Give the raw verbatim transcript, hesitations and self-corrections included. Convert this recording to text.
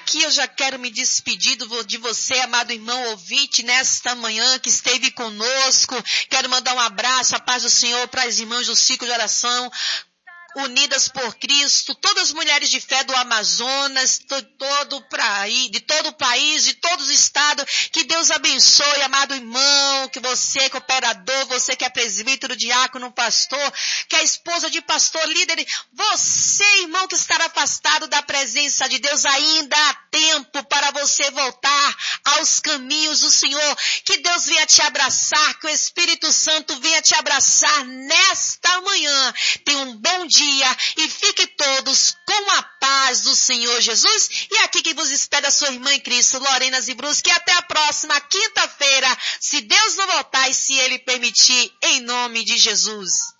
aqui eu já quero me despedir de você, amado irmão ouvinte, nesta manhã que esteve conosco. Quero mandar um abraço, a paz do Senhor para as irmãs do ciclo de oração Unidas por Cristo, todas as mulheres de fé do Amazonas, de todo, praí, de todo o país, de todos os estados. Que Deus abençoe, amado irmão, que você que é cooperador, você que é presbítero, diácono, pastor, que é esposa de pastor, líder, você, irmão, que estará afastado da presença de Deus, ainda há tempo para você voltar aos caminhos do Senhor. Que Deus venha te abraçar, que o Espírito Santo venha te abraçar nesta manhã. Tenha um bom dia. Dia, e fique todos com a paz do Senhor Jesus. E aqui que vos espera a sua irmã em Cristo, Lorena Zibruschi. Até a próxima quinta-feira, se Deus não voltar e se Ele permitir, em nome de Jesus.